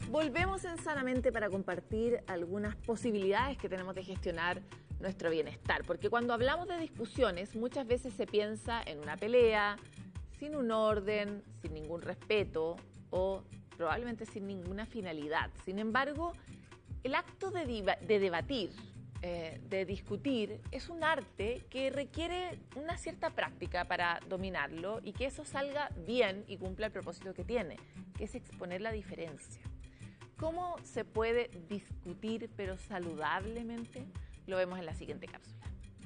Volvemos en Sanamente para compartir algunas posibilidades que tenemos de gestionar nuestro bienestar, porque cuando hablamos de discusiones muchas veces se piensa en una pelea, sin un orden, sin ningún respeto o probablemente sin ninguna finalidad. Sin embargo, el acto de debatir, de discutir, es un arte que requiere una cierta práctica para dominarlo y que eso salga bien y cumpla el propósito que tiene, que es exponer la diferencia. ¿Cómo se puede discutir pero saludablemente? Lo vemos en la siguiente cápsula.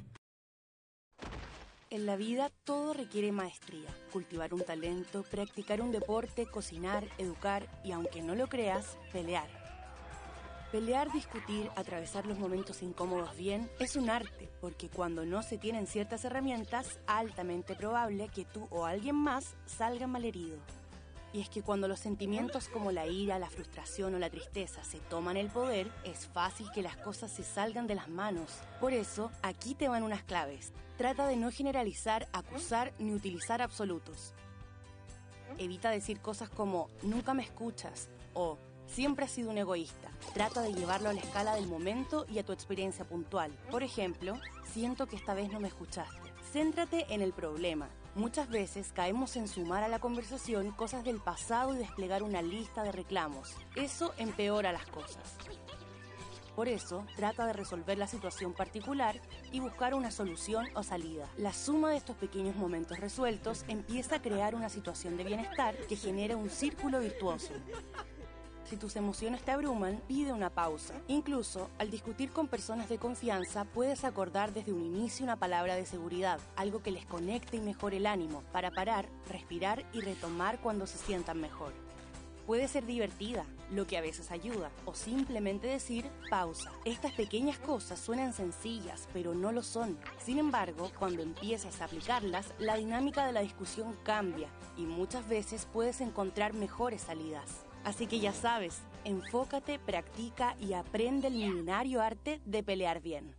En la vida todo requiere maestría, cultivar un talento, practicar un deporte, cocinar, educar y, aunque no lo creas, pelear. Pelear, discutir, atravesar los momentos incómodos bien es un arte, porque cuando no se tienen ciertas herramientas, altamente probable que tú o alguien más salgan malherido. Y es que cuando los sentimientos como la ira, la frustración o la tristeza se toman el poder, es fácil que las cosas se salgan de las manos. Por eso, aquí te van unas claves. Trata de no generalizar, acusar ni utilizar absolutos. Evita decir cosas como nunca me escuchas o siempre has sido un egoísta. Trata de llevarlo a la escala del momento y a tu experiencia puntual. Por ejemplo, siento que esta vez no me escuchaste. Céntrate en el problema. Muchas veces caemos en sumar a la conversación cosas del pasado y desplegar una lista de reclamos. Eso empeora las cosas. Por eso, trata de resolver la situación particular y buscar una solución o salida. La suma de estos pequeños momentos resueltos empieza a crear una situación de bienestar que genera un círculo virtuoso. Si tus emociones te abruman, pide una pausa. Incluso, al discutir con personas de confianza, puedes acordar desde un inicio una palabra de seguridad, algo que les conecte y mejore el ánimo, para parar, respirar y retomar cuando se sientan mejor. Puede ser divertida, lo que a veces ayuda, o simplemente decir pausa. Estas pequeñas cosas suenan sencillas, pero no lo son. Sin embargo, cuando empiezas a aplicarlas, la dinámica de la discusión cambia y muchas veces puedes encontrar mejores salidas. Así que ya sabes, enfócate, practica y aprende el milenario arte de pelear bien.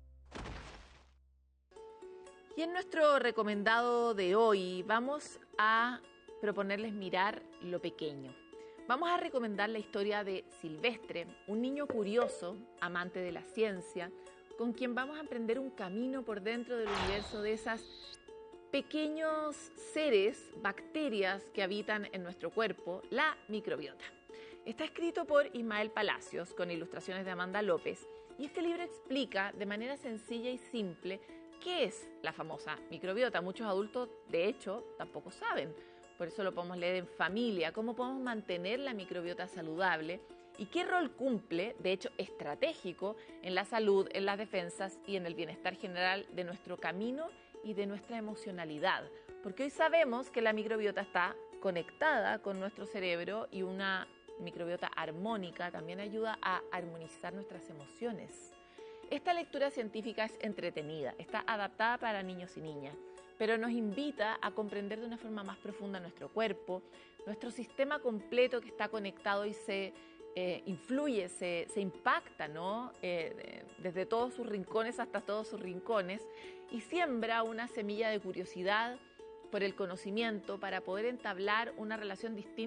Y en nuestro recomendado de hoy vamos a proponerles mirar lo pequeño. Vamos a recomendar la historia de Silvestre, un niño curioso, amante de la ciencia, con quien vamos a emprender un camino por dentro del universo de esas pequeños seres, bacterias que habitan en nuestro cuerpo, la microbiota. Está escrito por Ismael Palacios con ilustraciones de Amanda López y este libro explica de manera sencilla y simple qué es la famosa microbiota. Muchos adultos, de hecho, tampoco saben, por eso lo podemos leer en familia, cómo podemos mantener la microbiota saludable y qué rol cumple, de hecho estratégico, en la salud, en las defensas y en el bienestar general de nuestro camino y de nuestra emocionalidad, porque hoy sabemos que la microbiota está conectada con nuestro cerebro y una microbiota armónica también ayuda a armonizar nuestras emociones. Esta lectura científica es entretenida, está adaptada para niños y niñas, pero nos invita a comprender de una forma más profunda nuestro cuerpo, nuestro sistema completo que está conectado y se influye, se impacta, ¿no? Desde todos sus rincones hasta todos sus rincones, y siembra una semilla de curiosidad por el conocimiento para poder entablar una relación distinta